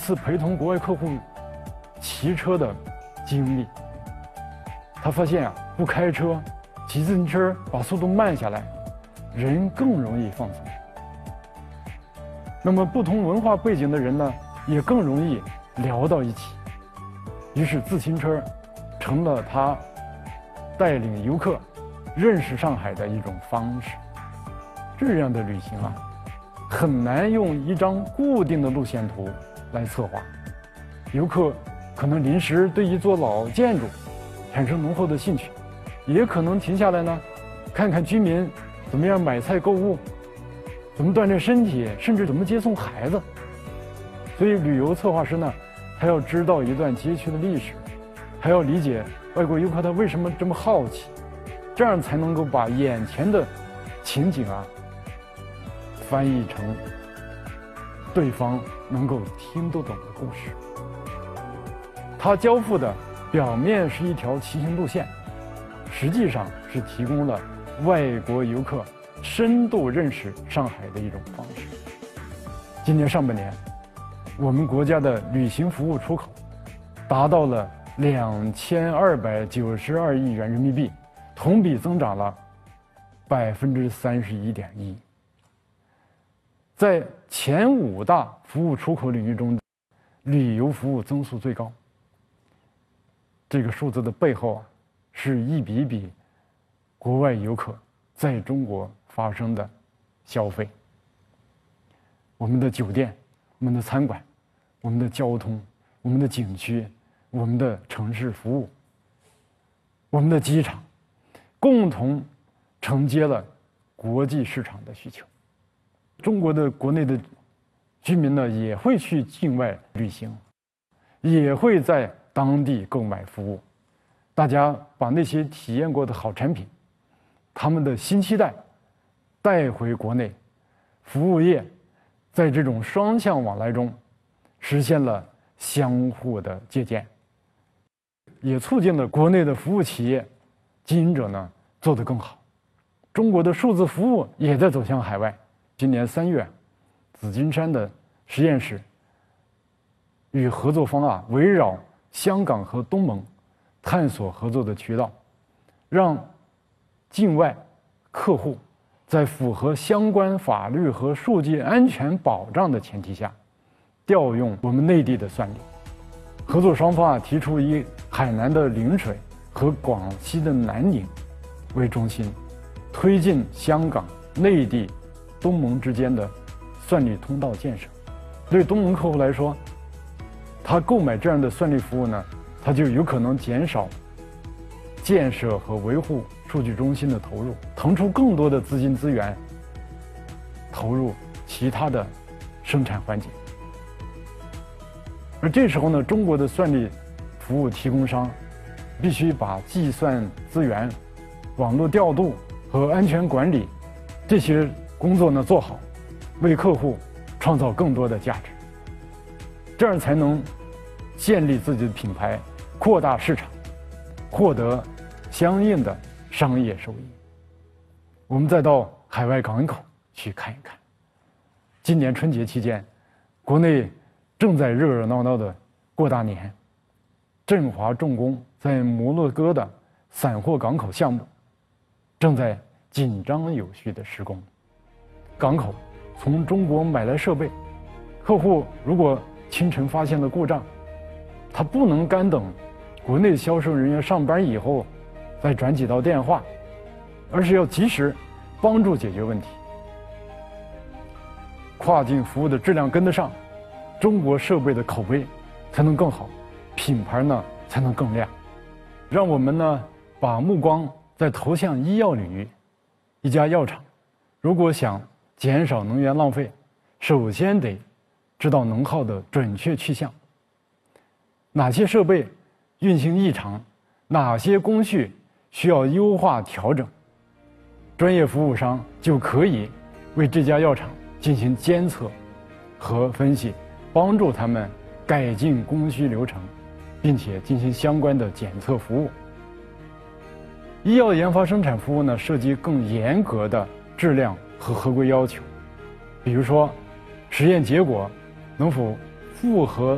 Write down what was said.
次陪同国外客户骑车的经历。他发现不开车，骑自行车把速度慢下来，人更容易放松。那么不同文化背景的人呢，也更容易聊到一起。于是自行车成了他带领游客认识上海的一种方式。这样的旅行很难用一张固定的路线图来策划。游客可能临时对一座老建筑产生浓厚的兴趣，也可能停下来呢，看看居民怎么样买菜购物，怎么锻炼身体，甚至怎么接送孩子。所以旅游策划师呢，他要知道一段街区的历史，还要理解外国游客他为什么这么好奇，这样才能够把眼前的情景翻译成对方能够听得懂的故事。他交付的表面是一条骑行路线，实际上是提供了外国游客深度认识上海的一种方式。今年上半年，我们国家的旅行服务出口达到了2292亿元人民币，同比增长了31.1%。在前5大服务出口领域中，旅游服务增速最高。这个数字的背后是一笔笔国外游客在中国发生的消费。我们的酒店、我们的餐馆、我们的交通、我们的景区、我们的城市服务、我们的机场，共同承接了国际市场的需求。中国的国内的居民呢，也会去境外旅行，也会在当地购买服务。大家把那些体验过的好产品，他们的新期待带回国内，服务业在这种双向往来中实现了相互的借鉴，也促进了国内的服务企业经营者呢做得更好。中国的数字服务也在走向海外。今年3月，紫金山的实验室与合作方围绕香港和东盟探索合作的渠道，让境外客户在符合相关法律和数据安全保障的前提下，调用我们内地的算力。合作双方提出以海南的陵水和广西的南宁为中心，推进香港、内地、东盟之间的算力通道建设。对东盟客户来说，他购买这样的算力服务呢，他就有可能减少建设和维护数据中心的投入，腾出更多的资金资源投入其他的生产环节。而这时候呢，中国的算力服务提供商必须把计算资源、网络调度和安全管理这些工作呢做好，为客户创造更多的价值，这样才能建立自己的品牌，扩大市场，获得相应的商业收益。我们再到海外港口去看一看。今年春节期间，国内正在热热闹闹的过大年。振华重工在摩洛哥的散货港口项目正在紧张有序的施工。港口从中国买来设备，客户如果清晨发现了故障，他不能干等国内销售人员上班以后再转几道电话，而是要及时帮助解决问题。跨境服务的质量跟得上，中国设备的口碑才能更好，品牌呢才能更亮。让我们呢把目光再投向医药领域。一家药厂如果想减少能源浪费，首先得知道能耗的准确去向，哪些设备运行异常，哪些工序需要优化调整，专业服务商就可以为这家药厂进行监测和分析，帮助他们改进工序流程，并且进行相关的检测服务。医药研发生产服务呢，涉及更严格的质量和合规要求，比如说实验结果能否符合